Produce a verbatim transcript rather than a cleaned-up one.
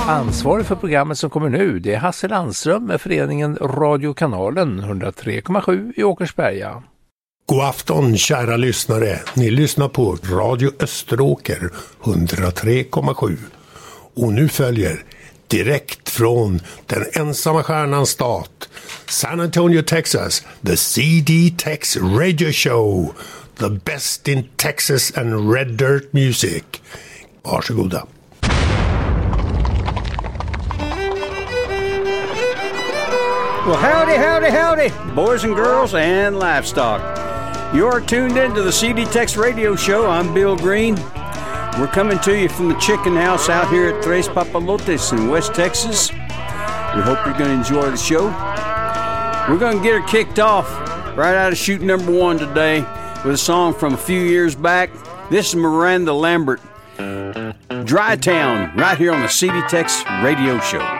Ansvarig för programmet som kommer nu, det är Hasse Landström med föreningen Radiokanalen hundratre komma sju i Åkersberga. God afton kära lyssnare, ni lyssnar på Radio Österåker hundratre komma sju. Och nu följer direkt från den ensamma stjärnans stat, San Antonio, Texas, the C D Tex Radio Show, the best in Texas and Red Dirt music. Varsågoda. Well, howdy, howdy, howdy, boys and girls and livestock. You're tuned into the C D Tex Radio Show. I'm Bill Green. We're coming to you from the chicken house out here at Tres Papalotes in West Texas. We hope you're going to enjoy the show. We're going to get her kicked off right out of shoot number one today with a song from a few years back. This is Miranda Lambert, Dry Town, right here on the C D Tex Radio Show.